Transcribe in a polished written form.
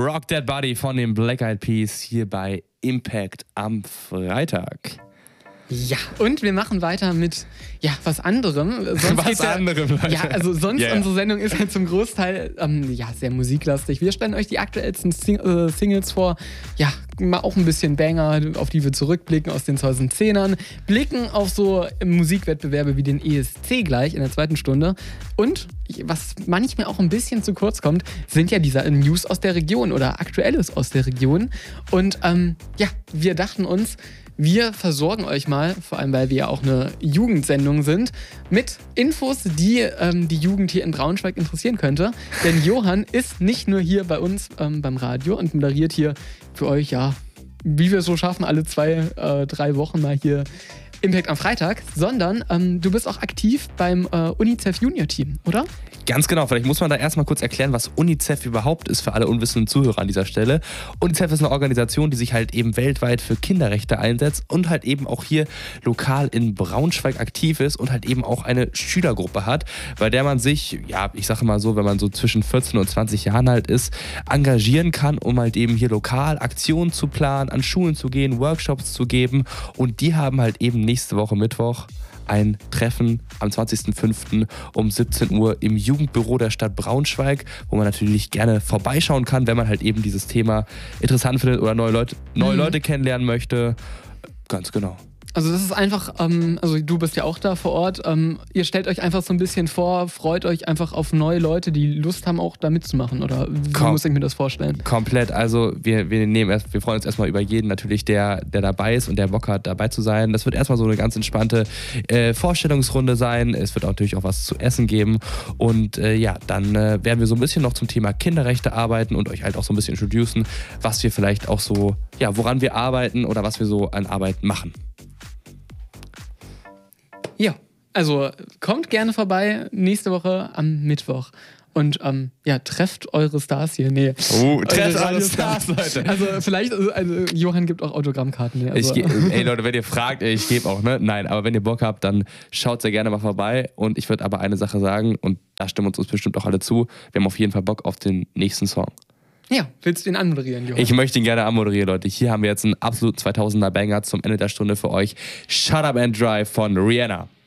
Rock That Body von den Black Eyed Peas hier bei Impact am Freitag. Ja, und wir machen weiter mit was anderem. Leute. Unsere Sendung ist halt zum Großteil sehr musiklastig. Wir stellen euch die aktuellsten Singles vor. Ja, mal auch ein bisschen Banger, auf die wir zurückblicken aus den 2010ern. Blicken auf so Musikwettbewerbe wie den ESC gleich in der zweiten Stunde. Und was manchmal auch ein bisschen zu kurz kommt, sind ja diese News aus der Region oder Aktuelles aus der Region. Und wir dachten uns, wir versorgen euch mal, vor allem weil wir ja auch eine Jugendsendung sind, mit Infos, die die Jugend hier in Braunschweig interessieren könnte. Denn Johann ist nicht nur hier bei uns beim Radio und moderiert hier für euch, wie wir es so schaffen, alle 2-3 Wochen mal hier Impact am Freitag, sondern du bist auch aktiv beim UNICEF Junior Team, oder? Ganz genau, vielleicht muss man da erstmal kurz erklären, was UNICEF überhaupt ist für alle unwissenden Zuhörer an dieser Stelle. UNICEF ist eine Organisation, die sich halt eben weltweit für Kinderrechte einsetzt und halt eben auch hier lokal in Braunschweig aktiv ist und halt eben auch eine Schülergruppe hat, bei der man sich, ich sage mal so, wenn man so zwischen 14 und 20 Jahren halt ist, engagieren kann, um halt eben hier lokal Aktionen zu planen, an Schulen zu gehen, Workshops zu geben, und die haben halt eben nächste Woche Mittwoch ein Treffen am 20.05. um 17 Uhr im Jugendbüro der Stadt Braunschweig, wo man natürlich gerne vorbeischauen kann, wenn man halt eben dieses Thema interessant findet oder neue Leute kennenlernen möchte. Ganz genau. Also das ist einfach, du bist ja auch da vor Ort, ihr stellt euch einfach so ein bisschen vor, freut euch einfach auf neue Leute, die Lust haben, auch da mitzumachen, oder wie muss ich mir das vorstellen? Komplett, also wir freuen uns erstmal über jeden natürlich, der dabei ist und der Bock hat, dabei zu sein. Das wird erstmal so eine ganz entspannte Vorstellungsrunde sein, es wird auch natürlich auch was zu essen geben und dann werden wir so ein bisschen noch zum Thema Kinderrechte arbeiten und euch halt auch so ein bisschen introducen, was wir vielleicht auch so, woran wir arbeiten oder was wir so an Arbeit machen. Ja, also kommt gerne vorbei nächste Woche am Mittwoch und trefft eure Stars hier. Nee. Trefft eure Stars, Leute. Also vielleicht, Johann gibt auch Autogrammkarten. Ne? Also. Ey Leute, wenn ihr fragt, ich gebe auch, ne? Nein, aber wenn ihr Bock habt, dann schaut sehr gerne mal vorbei, und ich würde aber eine Sache sagen, und da stimmen uns bestimmt auch alle zu, wir haben auf jeden Fall Bock auf den nächsten Song. Ja, willst du ihn anmoderieren, Johann? Ich möchte ihn gerne anmoderieren, Leute. Hier haben wir jetzt einen absoluten 2000er Banger zum Ende der Stunde für euch. Shut Up and Drive von Rihanna.